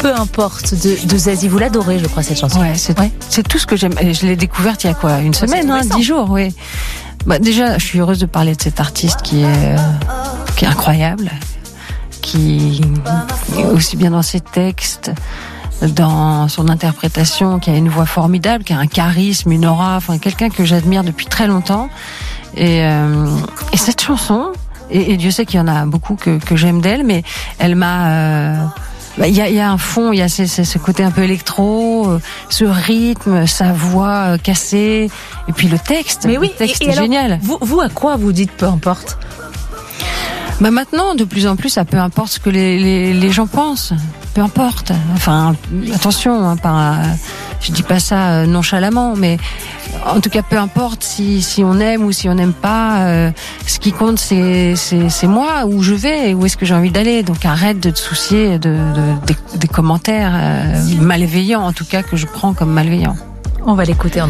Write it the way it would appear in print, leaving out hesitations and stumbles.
Peu importe de Zazie. Vous l'adorez, je crois, cette chanson. Ouais, c'est tout ce que j'aime. Et je l'ai découverte il y a quoi, une semaine, 10 jours, oui. Déjà, je suis heureuse de parler de cet artiste qui est incroyable, qui aussi bien dans ses textes, dans son interprétation, qui a une voix formidable, qui a un charisme, une aura, enfin quelqu'un que j'admire depuis très longtemps. Et cette chanson, et Dieu sait qu'il y en a beaucoup que j'aime d'elle, mais elle m'a il y a un fond, il y a ce côté un peu électro, ce rythme, sa voix cassée, et puis le texte. Mais oui, le texte et est alors, génial. Vous à quoi vous dites peu importe? Maintenant, de plus en plus, ça peu importe ce que les gens pensent. Peu importe. Enfin, attention, je dis pas ça nonchalamment, mais en tout cas, peu importe si on aime ou si on n'aime pas. Ce qui compte, c'est moi, où je vais et où est-ce que j'ai envie d'aller. Donc arrête de te soucier des commentaires malveillants, en tout cas que je prends comme malveillants. On va l'écouter en